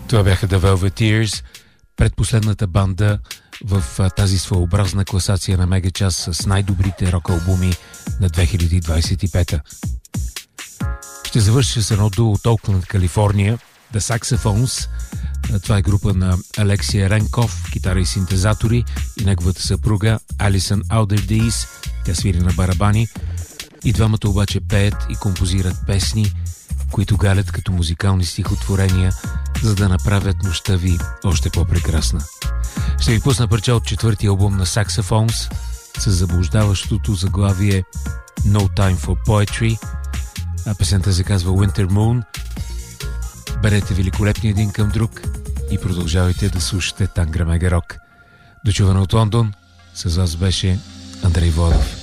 Това бяха The Velveteers, предпоследната банда в тази своеобразна класация на Мегачас с най-добрите рок-албуми на 2025. Ще завърша с едно дуо от Оукланд, Калифорния, The Saxophones. Това е група на Алексия Ренков, китара и синтезатори, и неговата съпруга Алисън Алдердис. Тя свири на барабани. И двамата обаче пеят и композират песни, които галят като музикални стихотворения, за да направят нощта ви още по-прекрасна. Ще ви пусна парча от четвъртия албум на Saxophones с заблуждаващото заглавие No Time for Poetry, а песента се казва Winter Moon. Бъдете великолепни един към друг и продължавайте да слушате Тангра Мега Рок. Дочуване от Лондон, с вас беше Андрей Владов.